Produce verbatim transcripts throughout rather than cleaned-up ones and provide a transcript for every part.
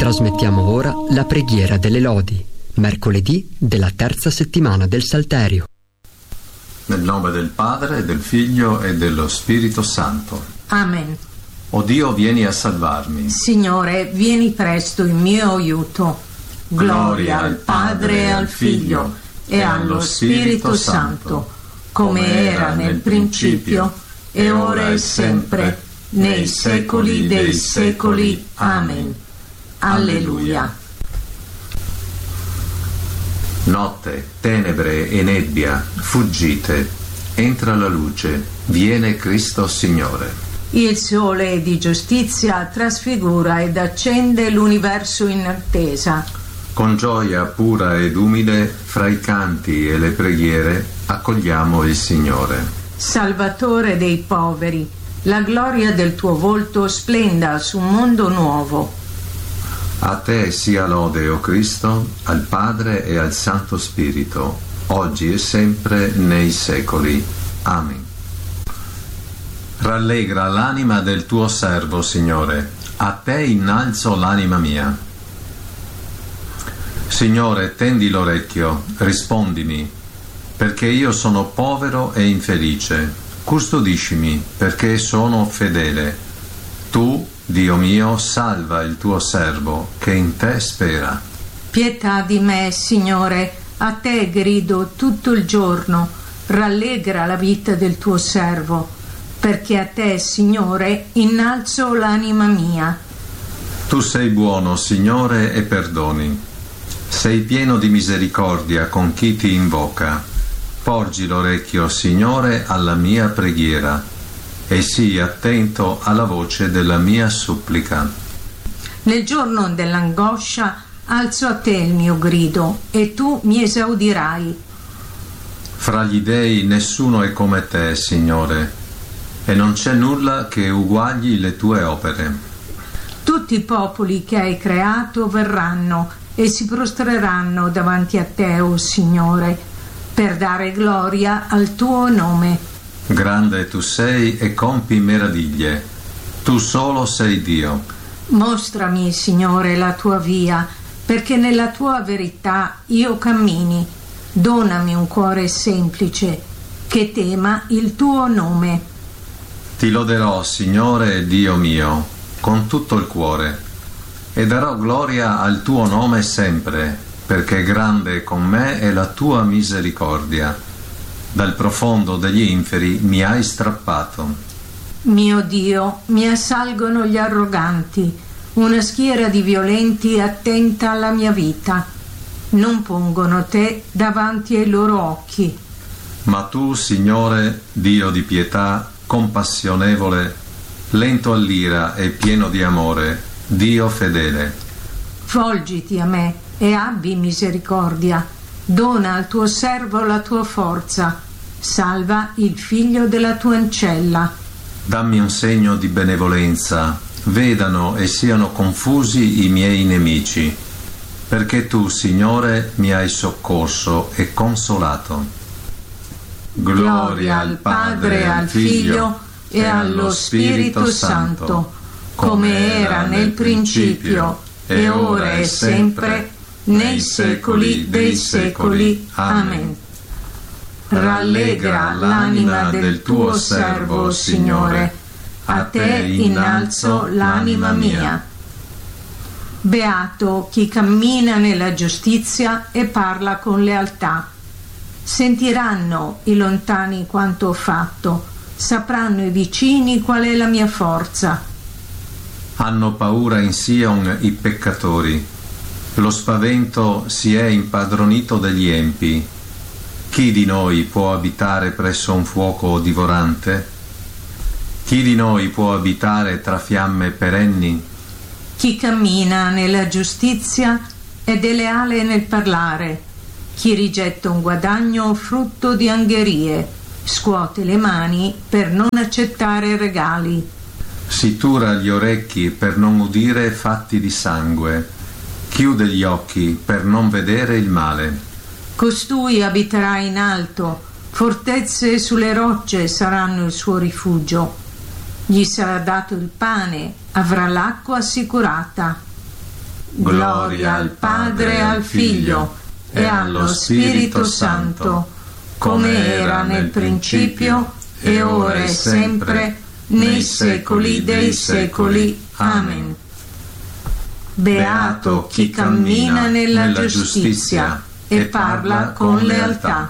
Trasmettiamo ora la preghiera delle lodi, mercoledì della terza settimana del Salterio. Nel nome del Padre, del Figlio e dello Spirito Santo. Amen. O Dio, vieni a salvarmi. Signore, vieni presto in mio aiuto. Gloria al Padre e al Figlio e allo Spirito Santo, come era nel principio, e ora e sempre, nei secoli dei secoli. Amen. Alleluia. Notte, tenebre e nebbia, fuggite. Entra la luce, viene Cristo Signore. Il sole di giustizia trasfigura ed accende l'universo in attesa. Con gioia pura ed umile, fra i canti e le preghiere, accogliamo il Signore. Salvatore dei poveri, la gloria del tuo volto splenda su un mondo nuovo. A te sia lode, o Cristo, al Padre e al Santo Spirito, oggi e sempre nei secoli. Amen. Rallegra l'anima del tuo servo, Signore, a te innalzo l'anima mia. Signore, tendi l'orecchio, rispondimi, perché io sono povero e infelice. Custodiscimi, perché sono fedele. Tu, Dio mio, salva il tuo servo, che in te spera. Pietà di me, Signore, a te grido tutto il giorno. Rallegra la vita del tuo servo, perché a te, Signore, innalzo l'anima mia. Tu sei buono, Signore, e perdoni. Sei pieno di misericordia con chi ti invoca. Porgi l'orecchio, Signore, alla mia preghiera e sii attento alla voce della mia supplica. Nel giorno dell'angoscia alzo a te il mio grido e tu mi esaudirai. Fra gli dei nessuno è come te, Signore, e non c'è nulla che uguagli le tue opere. Tutti i popoli che hai creato verranno e si prostreranno davanti a te, o Signore, per dare gloria al tuo nome. Grande tu sei e compi meraviglie. Tu solo sei Dio. Mostrami, Signore, la tua via, perché nella tua verità io cammini. Donami un cuore semplice, che tema il tuo nome. Ti loderò, Signore Dio mio, con tutto il cuore, e darò gloria al tuo nome sempre, perché grande con me è la tua misericordia. Dal profondo degli inferi mi hai strappato. Mio Dio, mi assalgono gli arroganti, una schiera di violenti attenta alla mia vita. Non pongono te davanti ai loro occhi. Ma tu, Signore, Dio di pietà, compassionevole, lento all'ira e pieno di amore, Dio fedele. Volgiti a me e abbi misericordia. Dona al tuo servo la tua forza. Salva il figlio della tua ancella. Dammi un segno di benevolenza, vedano e siano confusi i miei nemici, perché tu, Signore, mi hai soccorso e consolato. Gloria al Padre e al Figlio e allo Spirito Santo, come era nel principio, e ora e sempre, nei secoli dei secoli. Amen. Rallegra l'anima del tuo servo, Signore, a te innalzo l'anima mia. Beato chi cammina nella giustizia e parla con lealtà. Sentiranno i lontani quanto ho fatto, sapranno i vicini qual è la mia forza. Hanno paura in Sion i peccatori. Lo spavento si è impadronito degli empi. Chi di noi può abitare presso un fuoco divorante? Chi di noi può abitare tra fiamme perenni? Chi cammina nella giustizia ed è leale nel parlare. Chi rigetta un guadagno frutto di angherie, scuote le mani per non accettare regali. Si tura gli orecchi per non udire fatti di sangue. Chiude gli occhi per non vedere il male. Costui abiterà in alto, fortezze sulle rocce saranno il suo rifugio. Gli sarà dato il pane, avrà l'acqua assicurata. Gloria al Padre e al Figlio e allo Spirito Santo, come era nel principio, e ora e sempre, nei secoli dei secoli. Amen. Beato chi cammina nella giustizia e parla con lealtà.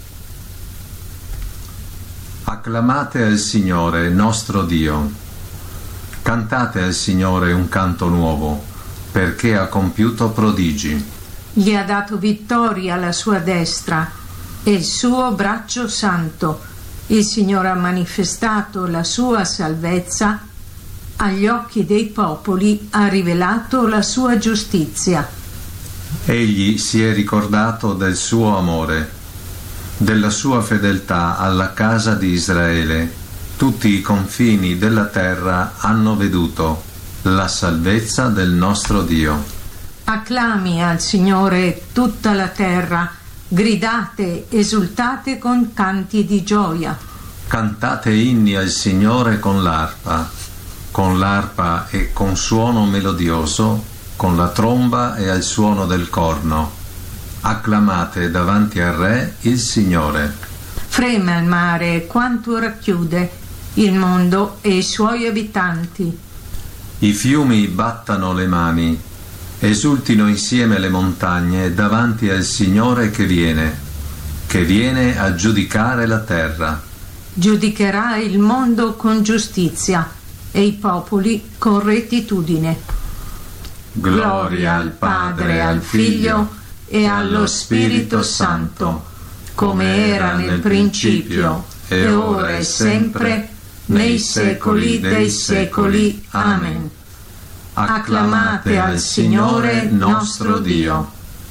Acclamate al Signore nostro Dio. Cantate al Signore un canto nuovo, perché ha compiuto prodigi. Gli ha dato vittoria alla sua destra e il suo braccio santo. Il Signore ha manifestato la sua salvezza, agli occhi dei popoli ha rivelato la sua giustizia. Egli si è ricordato del suo amore, della sua fedeltà alla casa di Israele. Tutti i confini della terra hanno veduto la salvezza del nostro Dio. Acclami al Signore tutta la terra, gridate, esultate con canti di gioia. Cantate inni al Signore con l'arpa, con l'arpa e con suono melodioso, con la tromba e al suono del corno. Acclamate davanti al Re il Signore. Frema il mare quanto racchiude il mondo e i suoi abitanti. I fiumi battano le mani, esultino insieme le montagne davanti al Signore che viene, che viene a giudicare la terra. Giudicherà il mondo con giustizia e i popoli con rettitudine. Gloria al Padre e al Figlio e allo Spirito Santo, come era nel principio, e ora e sempre, nei secoli dei secoli. Amen. Acclamate al Signore nostro Dio.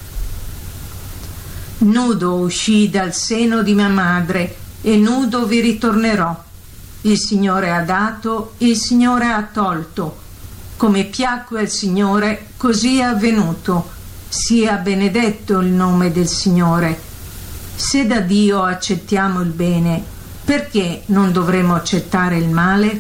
Nudo uscii dal seno di mia madre e nudo vi ritornerò. Il Signore ha dato, il Signore ha tolto. Come piacque al Signore, così è avvenuto. Sia benedetto il nome del Signore. Se da Dio accettiamo il bene, perché non dovremo accettare il male?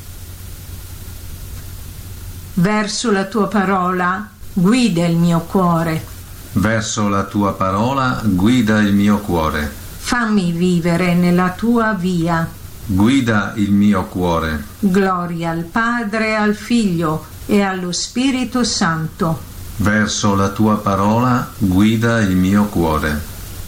Verso la tua parola guida il mio cuore. Verso la tua parola guida il mio cuore. Fammi vivere nella tua via. Guida il mio cuore. Gloria al Padre e al Figlio e allo Spirito Santo. Verso la tua parola guida il mio cuore.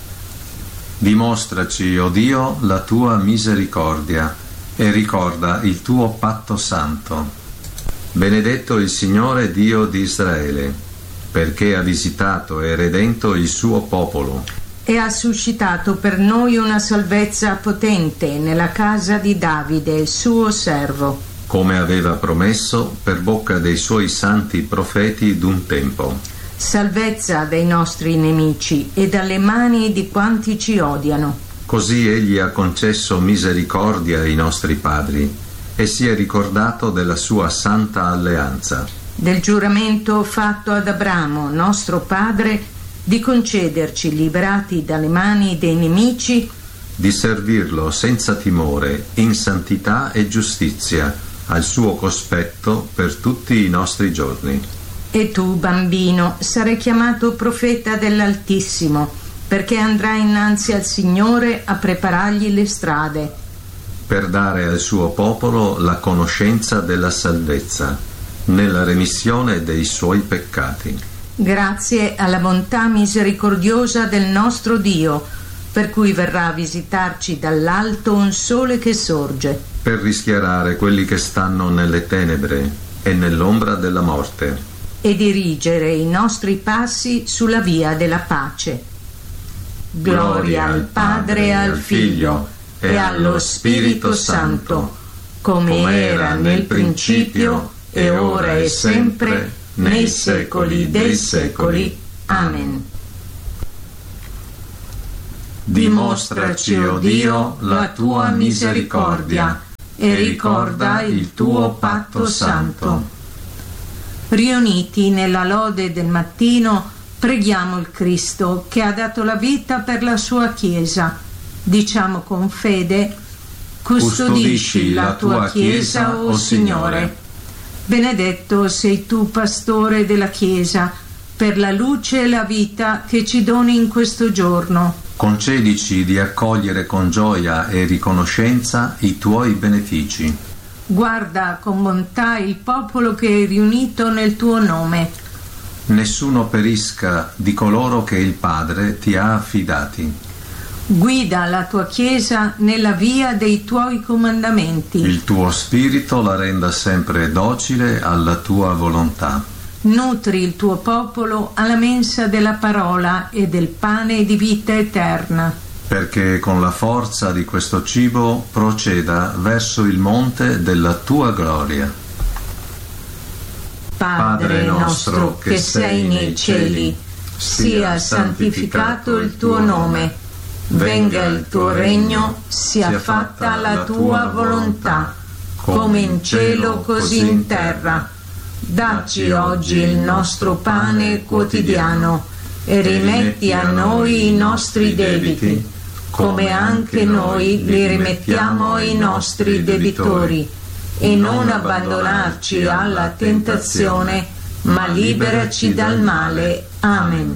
Dimostraci, o Dio, la tua misericordia e ricorda il tuo patto santo. Benedetto il Signore Dio di Israele, perché ha visitato e redento il suo popolo. E ha suscitato per noi una salvezza potente nella casa di Davide, suo servo. Come aveva promesso per bocca dei suoi santi profeti d'un tempo. Salvezza dai nostri nemici e dalle mani di quanti ci odiano. Così egli ha concesso misericordia ai nostri padri e si è ricordato della sua santa alleanza. Del giuramento fatto ad Abramo, nostro padre, di concederci, liberati dalle mani dei nemici, di servirlo senza timore, in santità e giustizia, al suo cospetto per tutti i nostri giorni. E tu, bambino, sarai chiamato profeta dell'Altissimo, perché andrai innanzi al Signore a preparargli le strade. Per dare al suo popolo la conoscenza della salvezza, nella remissione dei suoi peccati. Grazie alla bontà misericordiosa del nostro Dio, per cui verrà a visitarci dall'alto un sole che sorge. Per rischiarare quelli che stanno nelle tenebre e nell'ombra della morte. E dirigere i nostri passi sulla via della pace. Gloria al Padre e al Figlio e allo Spirito Santo, come era nel principio e ora e sempre, nei secoli dei secoli. Amen. Dimostraci, o Dio, la tua misericordia e ricorda il tuo patto santo. Riuniti nella lode del mattino, preghiamo il Cristo che ha dato la vita per la sua Chiesa. Diciamo con fede: custodisci la tua Chiesa, o Signore. Benedetto sei tu, pastore della Chiesa, per la luce e la vita che ci doni in questo giorno. Concedici di accogliere con gioia e riconoscenza i tuoi benefici. Guarda con bontà il popolo che hai riunito nel tuo nome. Nessuno perisca di coloro che il Padre ti ha affidati. Guida la tua Chiesa nella via dei tuoi comandamenti. Il tuo spirito la renda sempre docile alla tua volontà. Nutri il tuo popolo alla mensa della parola e del pane di vita eterna. Perché con la forza di questo cibo proceda verso il monte della tua gloria. Padre nostro che sei nei cieli, sia santificato il tuo nome. Venga il tuo regno, sia fatta la tua volontà, come in cielo così in terra. Dacci oggi il nostro pane quotidiano e rimetti a noi i nostri debiti, come anche noi li rimettiamo ai nostri debitori, e non abbandonarci alla tentazione, ma liberaci dal male. Amen.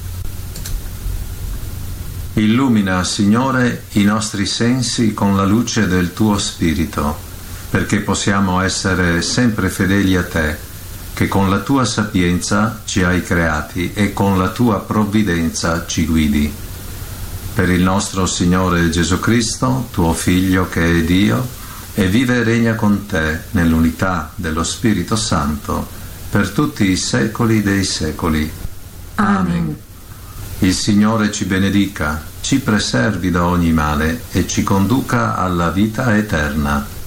Illumina, Signore, i nostri sensi con la luce del tuo Spirito, perché possiamo essere sempre fedeli a te, che con la tua sapienza ci hai creati e con la tua provvidenza ci guidi. Per il nostro Signore Gesù Cristo, tuo Figlio che è Dio, e vive e regna con te nell'unità dello Spirito Santo, per tutti i secoli dei secoli. Amen. Il Signore ci benedica, ci preservi da ogni male e ci conduca alla vita eterna.